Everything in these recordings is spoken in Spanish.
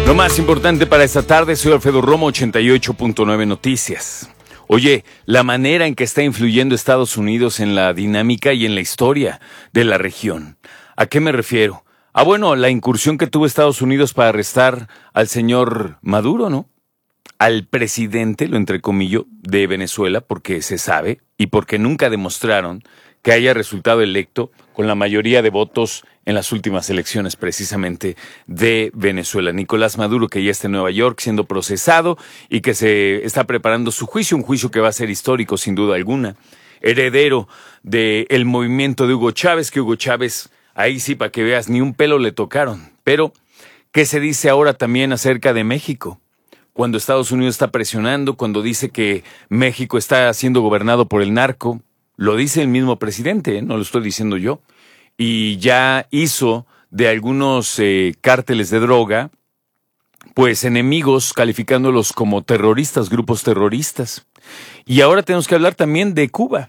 Lo más importante para esta tarde, soy Alfredo Romo, 88.9 Noticias. Oye, la manera en que está influyendo Estados Unidos en la dinámica y en la historia de la región. ¿A qué me refiero? Bueno, la incursión que tuvo Estados Unidos para arrestar al señor Maduro, ¿no? Al presidente, lo entrecomillo, de Venezuela, porque se sabe y porque nunca demostraron que haya resultado electo con la mayoría de votos en las últimas elecciones precisamente de Venezuela. Nicolás Maduro, que ya está en Nueva York siendo procesado y que se está preparando su juicio, un juicio que va a ser histórico sin duda alguna. Heredero del movimiento de Hugo Chávez, que Hugo Chávez, ahí sí, para que veas, ni un pelo le tocaron. Pero, ¿qué se dice ahora también acerca de México? Cuando Estados Unidos está presionando, cuando dice que México está siendo gobernado por el narco, lo dice el mismo presidente, no lo estoy diciendo yo, y ya hizo de algunos cárteles de droga, pues enemigos, calificándolos como terroristas, grupos terroristas. Y ahora tenemos que hablar también de Cuba.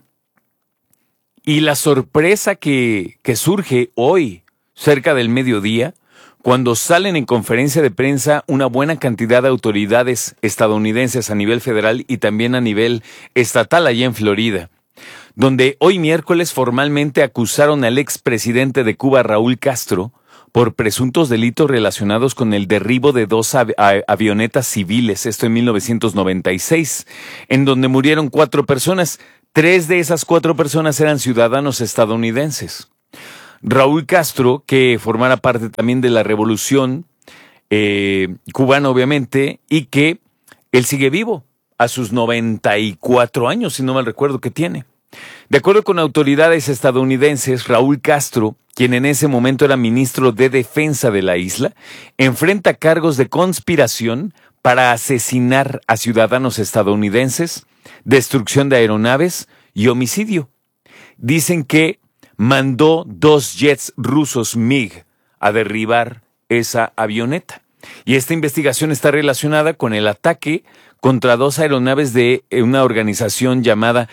Y la sorpresa que surge hoy, cerca del mediodía, cuando salen en conferencia de prensa una buena cantidad de autoridades estadounidenses a nivel federal y también a nivel estatal allá en Florida, donde hoy miércoles formalmente acusaron al expresidente de Cuba, Raúl Castro, por presuntos delitos relacionados con el derribo de dos avionetas civiles, esto en 1996, en donde murieron 4 personas. 3 de esas 4 personas eran ciudadanos estadounidenses. Raúl Castro, que formara parte también de la revolución cubana, obviamente, y que él sigue vivo a sus 94 años, si no mal recuerdo que tiene. De acuerdo con autoridades estadounidenses, Raúl Castro, quien en ese momento era ministro de Defensa de la isla, enfrenta cargos de conspiración para asesinar a ciudadanos estadounidenses, destrucción de aeronaves y homicidio. Dicen que mandó 2 jets rusos MiG a derribar esa avioneta. Y esta investigación está relacionada con el ataque contra 2 aeronaves de una organización llamada,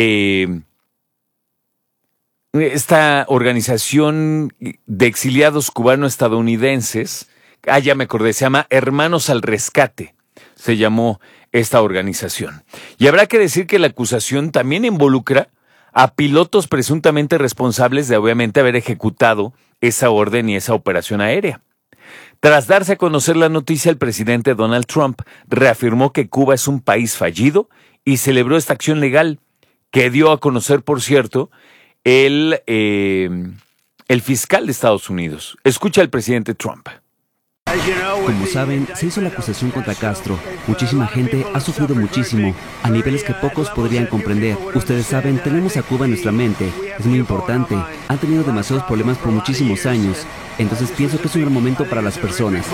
esta organización de exiliados cubano-estadounidenses, ya me acordé, se llama Hermanos al Rescate, se llamó esta organización. Y habrá que decir que la acusación también involucra a pilotos presuntamente responsables de obviamente haber ejecutado esa orden y esa operación aérea. Tras darse a conocer la noticia, el presidente Donald Trump reafirmó que Cuba es un país fallido y celebró esta acción legal que dio a conocer, por cierto, el fiscal de Estados Unidos. Escucha al presidente Trump. Como saben, se hizo la acusación contra Castro. Muchísima gente ha sufrido muchísimo, a niveles que pocos podrían comprender. Ustedes saben, tenemos a Cuba en nuestra mente. Es muy importante. Han tenido demasiados problemas por muchísimos años. Entonces pienso que es un gran momento para las personas.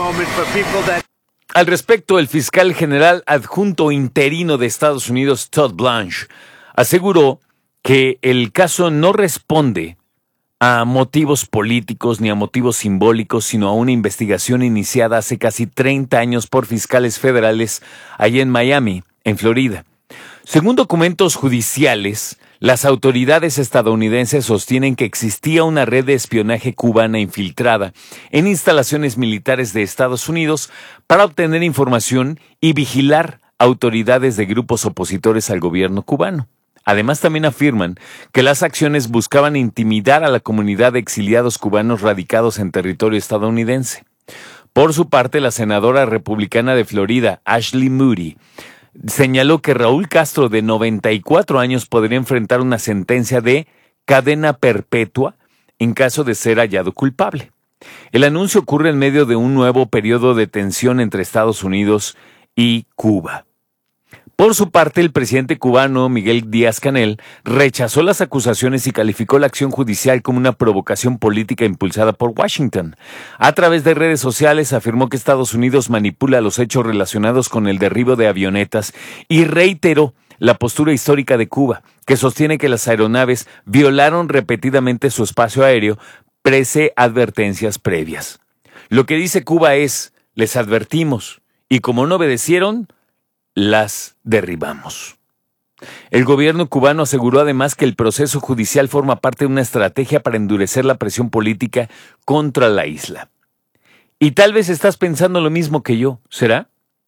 Al respecto, el fiscal general adjunto interino de Estados Unidos, Todd Blanche, aseguró que el caso no responde a motivos políticos ni a motivos simbólicos, sino a una investigación iniciada hace casi 30 años por fiscales federales allá en Miami, en Florida. Según documentos judiciales, las autoridades estadounidenses sostienen que existía una red de espionaje cubana infiltrada en instalaciones militares de Estados Unidos para obtener información y vigilar autoridades de grupos opositores al gobierno cubano. Además, también afirman que las acciones buscaban intimidar a la comunidad de exiliados cubanos radicados en territorio estadounidense. Por su parte, la senadora republicana de Florida, Ashley Moody, señaló que Raúl Castro, de 94 años, podría enfrentar una sentencia de cadena perpetua en caso de ser hallado culpable. El anuncio ocurre en medio de un nuevo periodo de tensión entre Estados Unidos y Cuba. Por su parte, el presidente cubano Miguel Díaz-Canel rechazó las acusaciones y calificó la acción judicial como una provocación política impulsada por Washington. A través de redes sociales afirmó que Estados Unidos manipula los hechos relacionados con el derribo de avionetas y reiteró la postura histórica de Cuba, que sostiene que las aeronaves violaron repetidamente su espacio aéreo pese advertencias previas. Lo que dice Cuba es, les advertimos, y como no obedecieron, las derribamos. El gobierno cubano aseguró además que el proceso judicial forma parte de una estrategia para endurecer la presión política contra la isla. Y tal vez estás pensando lo mismo que yo, ¿será?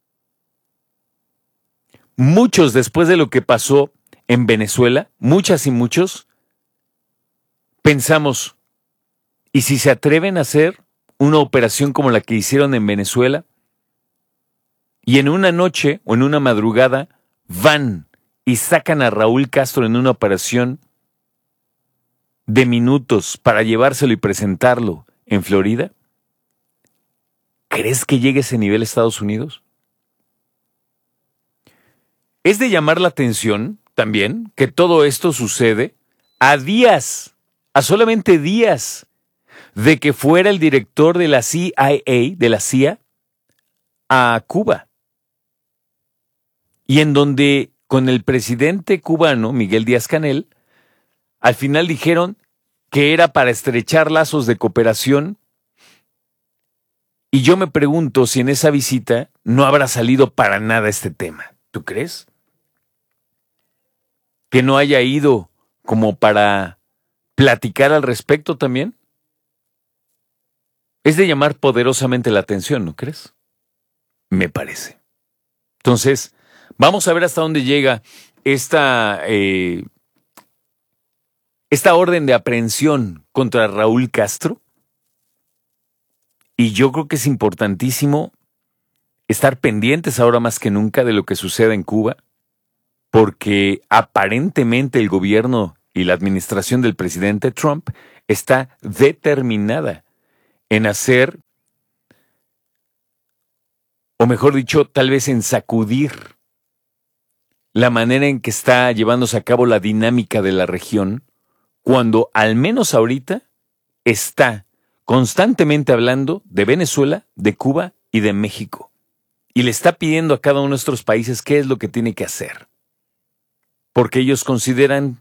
Muchos, después de lo que pasó en Venezuela, muchas y muchos, pensamos, ¿y si se atreven a hacer una operación como la que hicieron en Venezuela? Y en una noche o en una madrugada van y sacan a Raúl Castro en una operación de minutos para llevárselo y presentarlo en Florida. ¿Crees que llegue a ese nivel a Estados Unidos? Es de llamar la atención también que todo esto sucede a solamente días de que fuera el director de la CIA, de la CIA, a Cuba. Y en donde con el presidente cubano, Miguel Díaz-Canel, al final dijeron que era para estrechar lazos de cooperación. Y yo me pregunto si en esa visita no habrá salido para nada este tema. ¿Tú crees? ¿Que no haya ido como para platicar al respecto también? Es de llamar poderosamente la atención, ¿no crees? Me parece. Entonces, vamos a ver hasta dónde llega esta orden de aprehensión contra Raúl Castro. Y yo creo que es importantísimo estar pendientes ahora más que nunca de lo que suceda en Cuba, porque aparentemente el gobierno y la administración del presidente Trump está determinada en hacer, o mejor dicho, tal vez en sacudir la manera en que está llevándose a cabo la dinámica de la región, cuando al menos ahorita está constantemente hablando de Venezuela, de Cuba y de México. Y le está pidiendo a cada uno de nuestros países qué es lo que tiene que hacer. Porque ellos consideran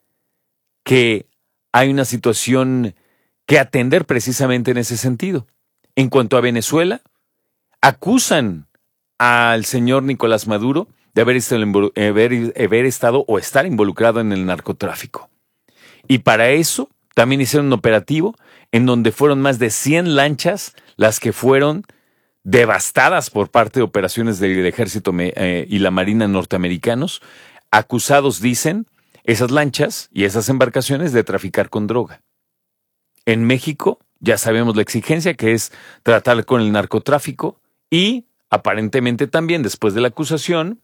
que hay una situación que atender precisamente en ese sentido. En cuanto a Venezuela, acusan al señor Nicolás Maduro de haber estado o estar involucrado en el narcotráfico. Y para eso también hicieron un operativo en donde fueron más de 100 lanchas las que fueron devastadas por parte de operaciones del ejército y la marina norteamericanos, acusados, dicen, esas lanchas y esas embarcaciones de traficar con droga. En México ya sabemos la exigencia que es tratar con el narcotráfico y aparentemente también después de la acusación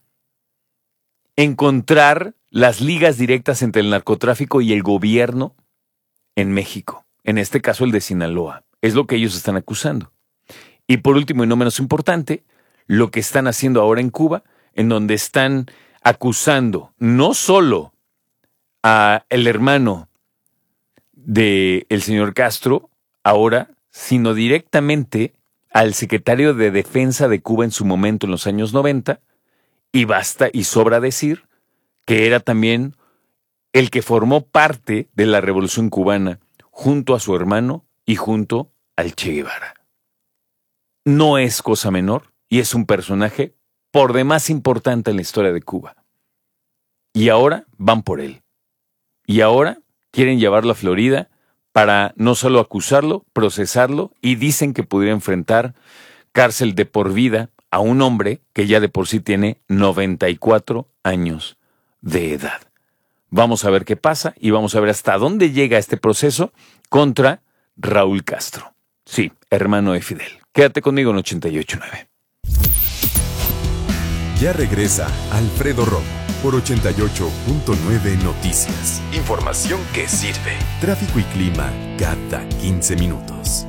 encontrar las ligas directas entre el narcotráfico y el gobierno en México, en este caso el de Sinaloa. Es lo que ellos están acusando. Y por último y no menos importante, lo que están haciendo ahora en Cuba, en donde están acusando no solo a el hermano del señor Castro ahora, sino directamente al secretario de Defensa de Cuba en su momento en los años 90, y basta y sobra decir que era también el que formó parte de la Revolución Cubana junto a su hermano y junto al Che Guevara. No es cosa menor y es un personaje por demás importante en la historia de Cuba. Y ahora van por él. Y ahora quieren llevarlo a Florida para no solo acusarlo, procesarlo, y dicen que pudiera enfrentar cárcel de por vida a un hombre que ya de por sí tiene 94 años de edad. Vamos a ver qué pasa y vamos a ver hasta dónde llega este proceso contra Raúl Castro. Sí, hermano de Fidel. Quédate conmigo en 88.9. Ya regresa Alfredo Romo por 88.9 Noticias. Información que sirve. Tráfico y clima cada 15 minutos.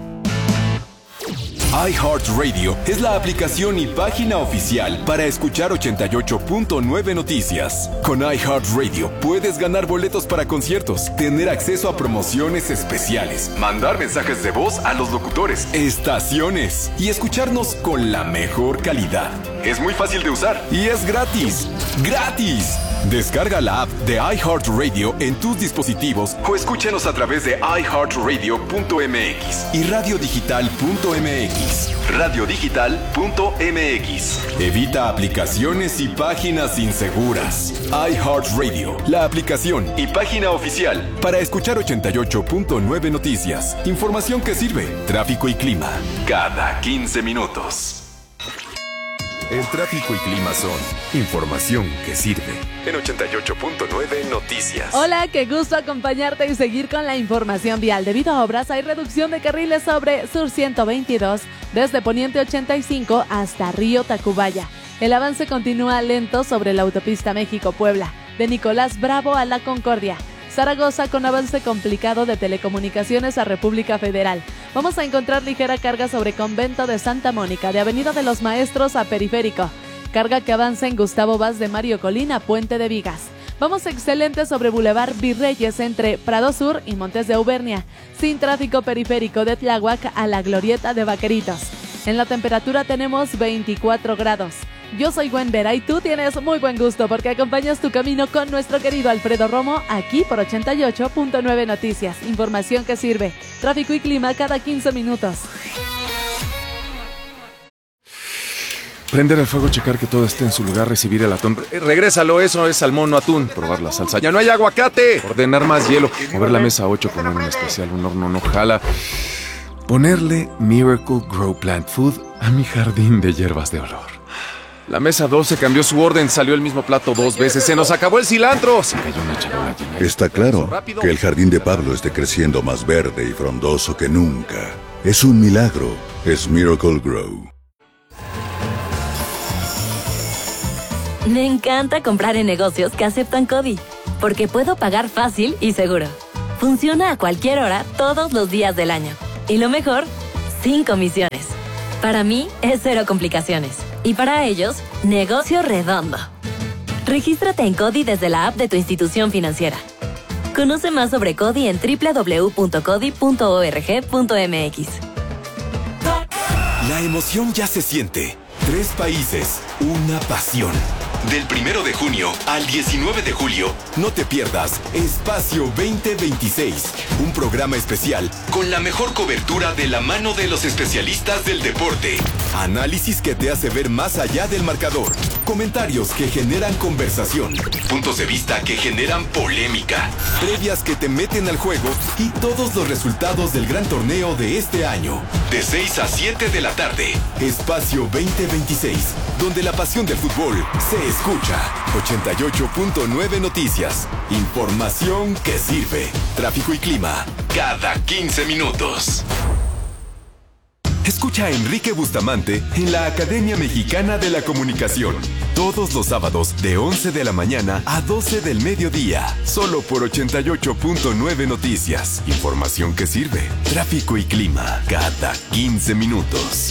iHeartRadio es la aplicación y página oficial para escuchar 88.9 Noticias. Con iHeartRadio puedes ganar boletos para conciertos, tener acceso a promociones especiales, mandar mensajes de voz a los locutores, estaciones y escucharnos con la mejor calidad. Es muy fácil de usar y es gratis. ¡Gratis! Descarga la app de iHeartRadio en tus dispositivos o escúchanos a través de iHeartRadio.mx y radiodigital.mx. radiodigital.mx. Evita aplicaciones y páginas inseguras. iHeartRadio, la aplicación y página oficial para escuchar 88.9 noticias. Información que sirve. Tráfico y clima cada 15 minutos. El tráfico y clima son información que sirve en 88.9 Noticias. Hola, qué gusto acompañarte y seguir con la información vial. Debido a obras, hay reducción de carriles sobre Sur 122 desde Poniente 85 hasta Río Tacubaya. El avance continúa lento sobre la autopista México-Puebla, de Nicolás Bravo a La Concordia. Zaragoza con avance complicado de telecomunicaciones a República Federal. Vamos a encontrar ligera carga sobre Convento de Santa Mónica, de Avenida de los Maestros a Periférico. Carga que avanza en Gustavo Vaz de Mario Colina, Puente de Vigas. Vamos excelente sobre Boulevard Virreyes entre Prado Sur y Montes de Auvernia. Sin tráfico periférico de Tláhuac a la Glorieta de Vaqueritos. En la temperatura tenemos 24 grados. Yo soy Gwen Vera y tú tienes muy buen gusto porque acompañas tu camino con nuestro querido Alfredo Romo aquí por 88.9 Noticias. Información que sirve. Tráfico y clima cada 15 minutos. Prender el fuego, checar que todo esté en su lugar, recibir el atún. Regrésalo, eso es salmón, no atún. Probar la salsa. ¡Ya no hay aguacate! Ordenar más hielo. Mover la mesa 8, poner un especial, un horno no jala. Ponerle Miracle Grow Plant Food a mi jardín de hierbas de olor. La mesa 12 cambió su orden, salió el mismo plato 2 veces. ¡Se nos acabó el cilantro! Se cayó una charola llena. Está claro que el jardín de Pablo esté creciendo más verde y frondoso que nunca. Es un milagro. Es Miracle Grow. Me encanta comprar en negocios que aceptan CODI, porque puedo pagar fácil y seguro. Funciona a cualquier hora, todos los días del año. Y lo mejor, sin comisiones. Para mí, es cero complicaciones. Y para ellos, negocio redondo. Regístrate en CODI desde la app de tu institución financiera. Conoce más sobre CODI en www.codi.org.mx. La emoción ya se siente. 3 países, una pasión. Del 1 de junio al 19 de julio, no te pierdas Espacio 2026, un programa especial con la mejor cobertura de la mano de los especialistas del deporte. Análisis que te hace ver más allá del marcador, comentarios que generan conversación, puntos de vista que generan polémica, previas que te meten al juego y todos los resultados del gran torneo de este año. De 6 a 7 de la tarde, Espacio 2026, donde la pasión del fútbol se escucha. 88.9 Noticias. Información que sirve. Tráfico y clima cada 15 minutos. Escucha a Enrique Bustamante en la Academia Mexicana de la Comunicación. Todos los sábados de 11 de la mañana a 12 del mediodía. Solo por 88.9 Noticias. Información que sirve. Tráfico y clima cada 15 minutos.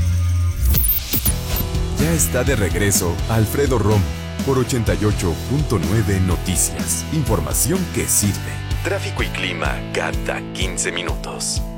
Ya está de regreso Alfredo Romo por 88.9 Noticias. Información que sirve. Tráfico y clima cada 15 minutos.